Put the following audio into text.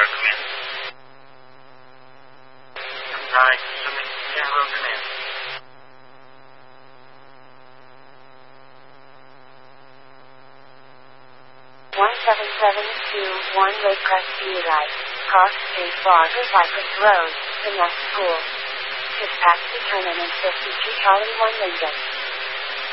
command. Hi, submit Canberra command. 17721 Lakecrest Eli. Cross Street Barger Cypress Road, the next school. Dispatch determinant 52 Charlie 1 Lincoln.